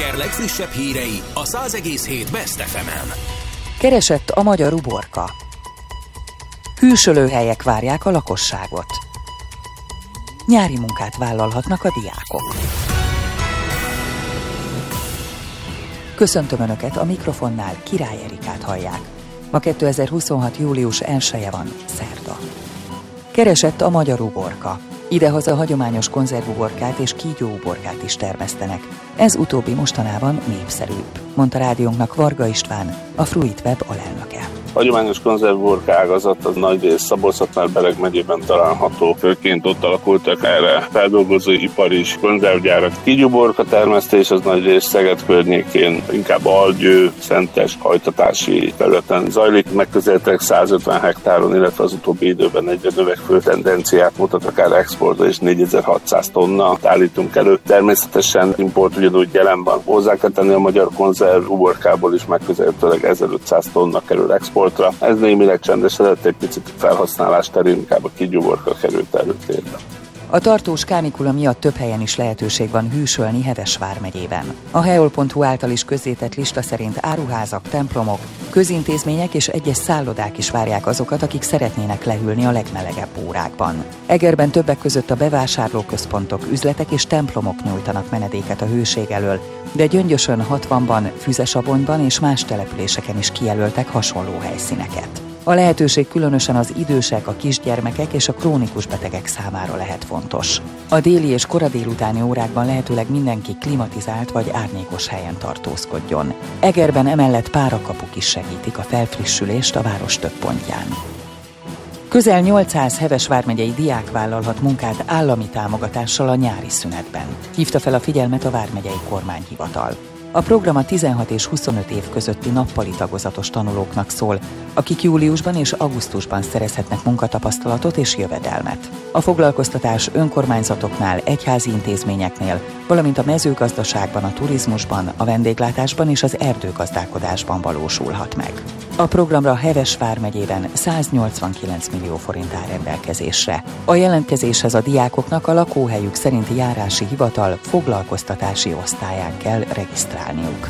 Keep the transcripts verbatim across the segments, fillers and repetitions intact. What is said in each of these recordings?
Zalaeger legfrissebb hírei a száz egész hét Best ef emen. Keresett a magyar uborka. Hűsölőhelyek várják a lakosságot. Nyári munkát vállalhatnak a diákok. Köszöntöm Önöket, a mikrofonnál Király Erikát hallják. Ma kétezer-huszonhat. július elseje van, szerda. Keresett a magyar uborka. Idehaza hagyományos konzervuborkát és kígyóuborkát is termesztenek. Ez utóbbi mostanában népszerűbb, mondta rádiónknak Varga István, a Fruit Web alelnöke. A hagyományos konzervuborka ágazat az nagy rész Szabolcs-Szatmár-Bereg megyében található. Főként ott alakultak erre feldolgozóipar is, konzervgyárak. Kígyóuborka termesztés az nagy rész Szeged környékén, inkább Algyő, Szentes, hajtatási területen zajlik. Megközelítek százötven hektáron, illetve az utóbbi időben egyre növekvő tendenciát mutat, akár exportra és négyezer-hatszáz tonna állítunk elő. Természetesen import ugyanúgy jelen van. Hozzá kell tenni, a magyar konzervuborkából is megközelítőleg ezerötszáz tonna kerül export. Ez némileg csendesedett, egy picit felhasználás terén inkább a kígyóuborka került előtérbe. A tartós kánikula miatt több helyen is lehetőség van hűsölni Heves vármegyében. A heol pont hu által is közzétett lista szerint áruházak, templomok, közintézmények és egyes szállodák is várják azokat, akik szeretnének lehűlni a legmelegebb órákban. Egerben többek között a bevásárlóközpontok, üzletek és templomok nyújtanak menedéket a hőség elől, de Gyöngyösön, Hatvanban, Füzesabonyban és más településeken is kijelöltek hasonló helyszíneket. A lehetőség különösen az idősek, a kisgyermekek és a krónikus betegek számára lehet fontos. A déli és kora délutáni órákban lehetőleg mindenki klimatizált vagy árnyékos helyen tartózkodjon. Egerben emellett párakapuk is segítik a felfrissülést a város több pontján. Közel nyolcszáz Heves vármegyei diák vállalhat munkát állami támogatással a nyári szünetben. Hívta fel a figyelmet a vármegyei kormányhivatal. A program a tizenhat és huszonöt év közötti nappali tagozatos tanulóknak szól, akik júliusban és augusztusban szerezhetnek munkatapasztalatot és jövedelmet. A foglalkoztatás önkormányzatoknál, egyházi intézményeknél, valamint a mezőgazdaságban, a turizmusban, a vendéglátásban és az erdőgazdálkodásban valósulhat meg. A programra Heves vármegyében száznyolcvankilenc millió forint áll rendelkezésre. A jelentkezéshez a diákoknak a lakóhelyük szerinti járási hivatal foglalkoztatási osztályán kell regisztrálniuk.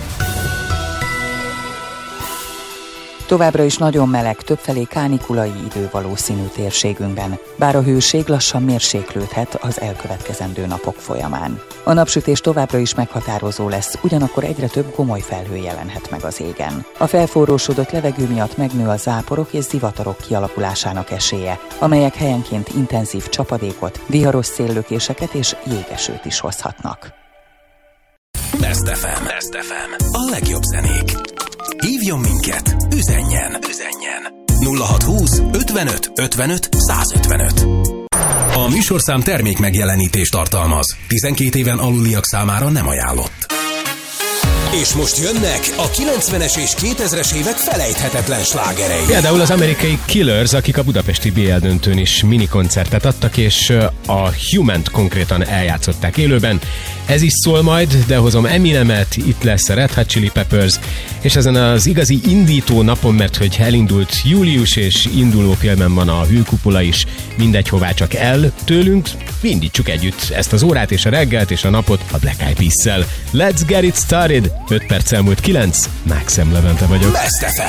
Továbbra is nagyon meleg, többfelé kánikulai idő valószínű térségünkben, bár a hőség lassan mérséklődhet az elkövetkezendő napok folyamán. A napsütés továbbra is meghatározó lesz, ugyanakkor egyre több gomoly felhő jelenhet meg az égen. A felforrósodott levegő miatt megnő a záporok és zivatarok kialakulásának esélye, amelyek helyenként intenzív csapadékot, viharos széllökéseket és jégesőt is hozhatnak. Best ef em. Best ef em. A legjobb zenék. Hívjon minket, üzenjen, üzenjen. nulla hat húsz ötvenöt ötvenöt százötvenöt. A műsorszám termék megjelenítést tartalmaz. tizenkét éven aluliak számára nem ajánlott. És most jönnek a kilencvenes és kétezres évek felejthetetlen slágerei. Például az amerikai Killers, akik a budapesti bé el döntőn is minikoncertet adtak, és a Human-t konkrétan eljátszották élőben. Ez is szól majd, de hozom Eminemet, itt lesz a Red Hot Chili Peppers, és ezen az igazi indító napon, mert hogy elindult július, és induló filmen van a hőkupola is, mindegy hová csak el tőlünk, indítsuk együtt ezt az órát és a reggelt és a napot a Black Eyed Peas-szel. Let's get it started! öt perc elmúlt kilenc, Mákszem Levente vagyok. Best ef em.